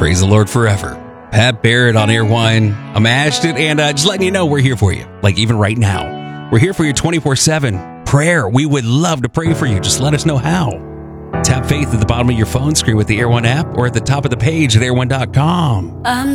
Praise the Lord forever. Pat Barrett on Airwine. I'm Ashton, and just letting you know we're here for you. Like even right now. We're here for you 24/7. Prayer. We would love to pray for you. Just let us know how. Tap Faith at the bottom of your phone screen with the Air One app or at the top of the page at air1.com.